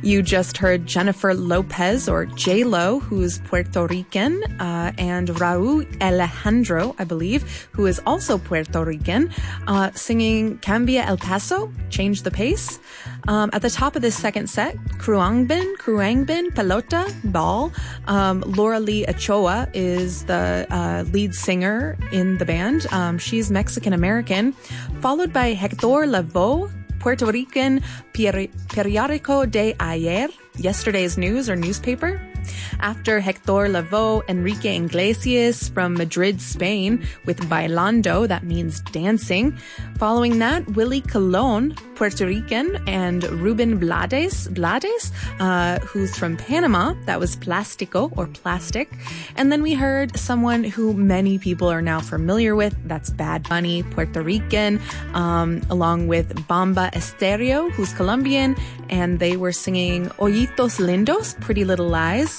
You just heard Jennifer Lopez, or J-Lo, who's Puerto Rican, and Raúl Alejandro, I believe, who is also Puerto Rican, singing Cambia el Paso, Change the Pace. At the top of this second set, Kruangbin, Pelota, Ball. Laura Lee Ochoa is the lead singer in the band. She's Mexican-American, followed by Hector Lavoe, Puerto Rican, Periódico de Ayer, yesterday's news or newspaper. After Hector Lavoe, Enrique Iglesias from Madrid, Spain, with Bailando, that means dancing. Following that, Willie Colon, Puerto Rican, and Ruben Blades, who's from Panama, that was Plástico, or Plastic. And then we heard someone who many people are now familiar with, that's Bad Bunny, Puerto Rican, along with Bamba Estéreo, who's Colombian, and they were singing Ojitos Lindos, Pretty Little Eyes,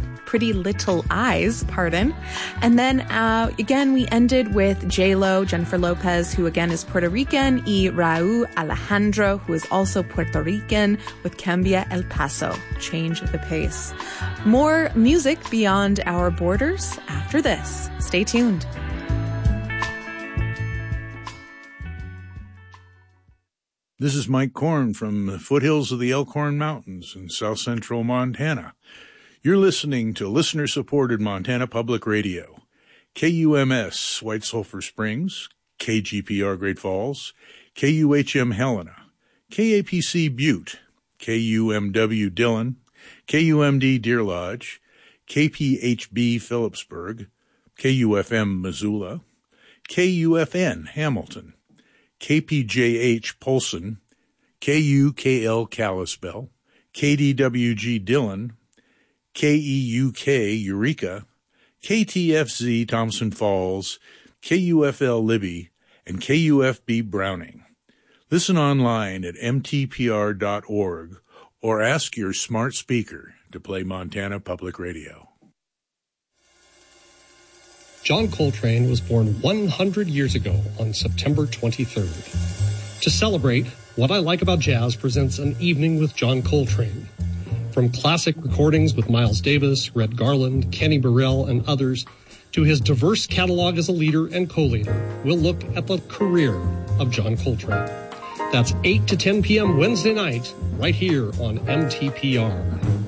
pardon. And then, again, we ended with J-Lo, Jennifer Lopez, who again is Puerto Rican, y Raúl Alejandro, who is also Puerto Rican, with Cambia el Paso, Change the Pace. More music beyond our borders after this. Stay tuned. This is Mike Korn from the foothills of the Elkhorn Mountains in south central Montana. You're listening to listener-supported Montana Public Radio, KUMS White Sulphur Springs, KGPR Great Falls, KUHM Helena, KAPC Butte, KUMW Dillon, KUMD Deer Lodge, KPHB Phillipsburg, KUFM Missoula, KUFN Hamilton, KPJH Polson, KUKL Kalispell, KDWG Dillon, KEUK Eureka, KTFZ Thompson Falls, KUFL Libby, and KUFB Browning. Listen online at mtpr.org or ask your smart speaker to play Montana Public Radio. John Coltrane was born 100 years ago on September 23rd. To celebrate, What I Like About Jazz presents an evening with John Coltrane. From classic recordings with Miles Davis, Red Garland, Kenny Burrell, and others, to his diverse catalog as a leader and co-leader, we'll look at the career of John Coltrane. That's 8 to 10 p.m. Wednesday night, right here on MTPR.